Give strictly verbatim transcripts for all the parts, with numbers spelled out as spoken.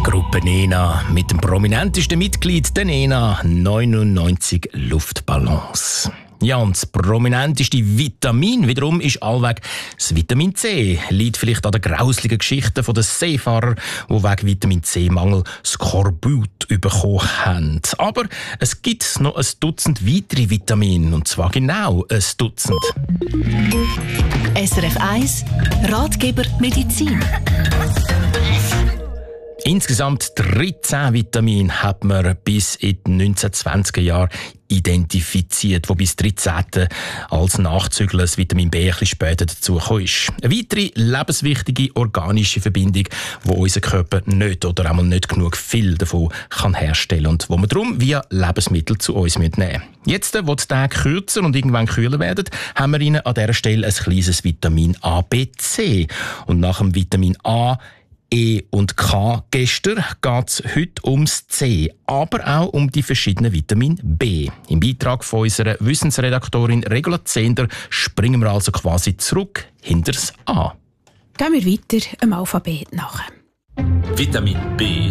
Gruppe Nena mit dem prominentesten Mitglied der Nena, neunundneunzig Luftballons. Ja, und das prominenteste Vitamin wiederum ist allweg das Vitamin C. Liegt vielleicht an den grauslichen Geschichten der Seefahrer, die wegen Vitamin C-Mangel Skorbut bekommen haben. Aber es gibt noch ein Dutzend weitere Vitamine, und zwar genau ein Dutzend. S R F eins Ratgeber Medizin. Insgesamt dreizehn Vitamine hat man bis in den neunzehnhundertzwanziger Jahren identifiziert, wobei das dreizehnte als Nachzügler das Vitamin B ein bisschen später dazugekommen ist. Eine weitere lebenswichtige organische Verbindung, die unser Körper nicht oder einmal nicht genug viel davon kann herstellen und wo wir darum via Lebensmittel zu uns nehmen müssen. Jetzt, wo die Tage kürzer und irgendwann kühler werden, haben wir Ihnen an dieser Stelle ein kleines Vitamin A, B, C. Und nach dem Vitamin A, E und K gestern geht es heute ums C, aber auch um die verschiedenen Vitamin B. Im Beitrag von unserer Wissensredaktorin Regula Zehnder springen wir also quasi zurück hinter das A. Gehen wir weiter im Alphabet nach. Vitamin B.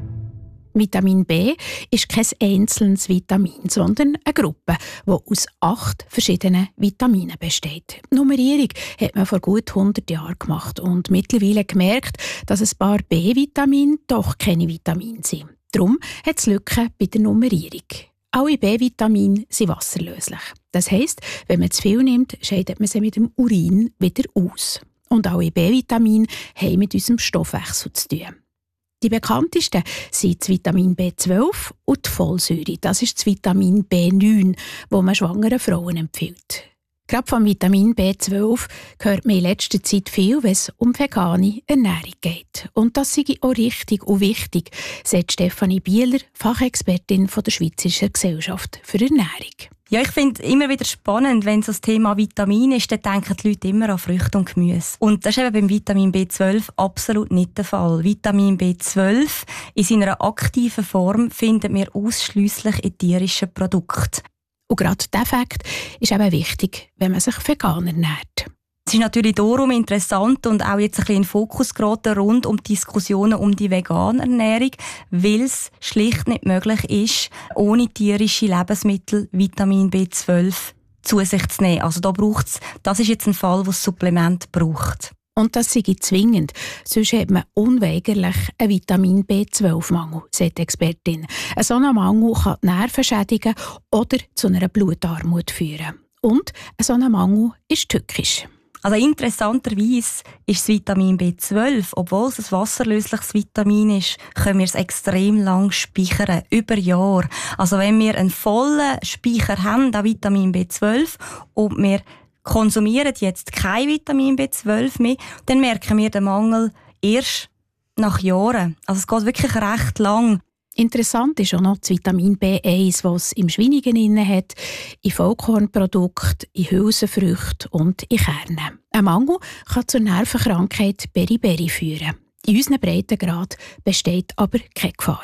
Vitamin B ist kein einzelnes Vitamin, sondern eine Gruppe, die aus acht verschiedenen Vitaminen besteht. Die Nummerierung hat man vor gut hundert Jahren gemacht und mittlerweile gemerkt, dass ein paar B-Vitamine doch keine Vitamine sind. Darum hat es Lücken bei der Nummerierung. Alle B-Vitamine sind wasserlöslich. Das heisst, wenn man zu viel nimmt, scheidet man sie mit dem Urin wieder aus. Und alle B-Vitamine haben mit unserem Stoffwechsel zu tun. Die bekanntesten sind das Vitamin B zwölf und die Folsäure. Das ist das Vitamin B neun, das man schwangeren Frauen empfiehlt. Gerade vom Vitamin B zwölf hört man in letzter Zeit viel, wenn es um vegane Ernährung geht. Und das sei auch richtig und wichtig, sagt Stefanie Bieler, Fachexpertin von der Schweizerischen Gesellschaft für Ernährung. Ja, ich finde immer wieder spannend, wenn so das Thema Vitamin ist, dann denken die Leute immer an Früchte und Gemüse. Und das ist eben beim Vitamin B zwölf absolut nicht der Fall. Vitamin B zwölf in seiner aktiven Form finden wir ausschliesslich in tierischen Produkten. Und gerade dieser Fakt ist eben wichtig, wenn man sich vegan ernährt. Es ist natürlich darum interessant und auch jetzt ein bisschen in den Fokus geraten rund um die Diskussionen um die vegane Ernährung, weil es schlicht nicht möglich ist, ohne tierische Lebensmittel Vitamin B zwölf zu sich zu nehmen. Also da braucht's, das ist jetzt ein Fall, wo es Supplement braucht. Und das sei zwingend, sonst hat man unweigerlich einen Vitamin B zwölf Mangel, sagt die Expertin. Ein solcher Mangel kann die Nerven schädigen oder zu einer Blutarmut führen. Und ein solcher Mangel ist tückisch. Also interessanterweise ist das Vitamin B zwölf, obwohl es ein wasserlösliches Vitamin ist, können wir es extrem lang speichern, über Jahre. Also wenn wir einen vollen Speicher haben an Vitamin B zwölf und wir konsumieren jetzt kein Vitamin B zwölf mehr, dann merken wir den Mangel erst nach Jahren. Also es geht wirklich recht lang. Interessant ist auch noch das Vitamin B eins, das es im Schweinigen inne hat, in Vollkornprodukten, in Hülsenfrüchten und in Kernen. Ein Mangel kann zur Nervenkrankheit Beriberi führen. In unserem Breitengrad besteht aber keine Gefahr.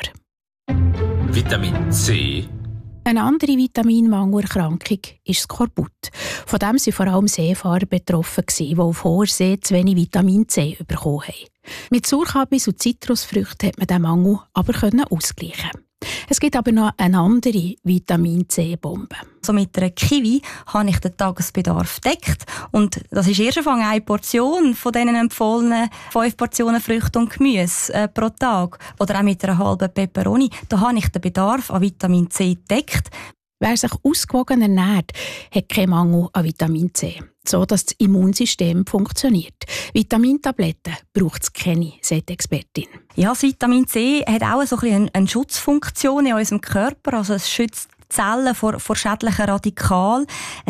Vitamin C. Eine andere Vitaminmangelerkrankung ist Skorbut. Von dem waren vor allem Seefahrer betroffen, die auf hoher See zu wenig Vitamin C bekommen haben. Mit Sauerkabis und Zitrusfrüchten hat man diesen Mangel aber ausgleichen. Es gibt aber noch eine andere Vitamin C-Bombe. Also mit einer Kiwi habe ich den Tagesbedarf gedeckt. Und das ist erst einmal eine Portion von diesen empfohlenen fünf Portionen Früchte und Gemüse äh, pro Tag. Oder auch mit einer halben Peperoni. Da habe ich den Bedarf an Vitamin C gedeckt. Wer sich ausgewogen ernährt, hat keinen Mangel an Vitamin C, so dass das Immunsystem funktioniert. Vitamintabletten braucht es keine, sagt die Expertin. Ja, das Vitamin C hat auch so ein bisschen eine Schutzfunktion in unserem Körper. Also es schützt Zellen vor, vor schädlichen Radikalen.